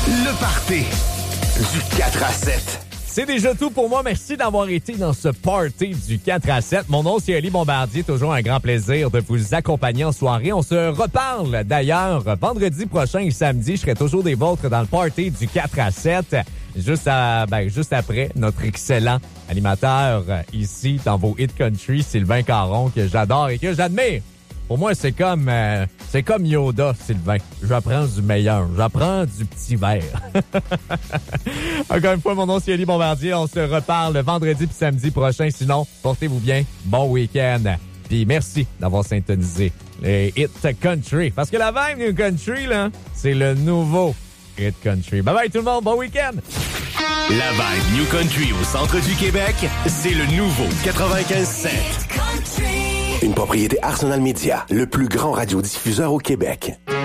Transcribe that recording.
Le party du 4 à 7. C'est déjà tout pour moi. Merci d'avoir été dans ce party du 4 à 7. Mon nom, c'est Ali Bombardier. Toujours un grand plaisir de vous accompagner en soirée. On se reparle d'ailleurs vendredi prochain et samedi. Je serai toujours des vôtres dans le party du 4 à 7. Juste après notre excellent animateur ici dans vos hit country, Sylvain Caron, que j'adore et que j'admire. Pour moi, c'est comme Yoda, Sylvain. J'apprends du meilleur. J'apprends du petit verre. Encore une fois, mon nom, c'est Ali Bombardier. On se reparle vendredi puis samedi prochain. Sinon, portez-vous bien. Bon week-end. Puis merci d'avoir syntonisé les hit country. Parce que la vibe New Country, là, c'est le nouveau hit country. Bye-bye tout le monde. Bon week-end. La vibe New Country au centre du Québec, c'est le nouveau 95.7. Une propriété Arsenal Media, le plus grand radiodiffuseur au Québec.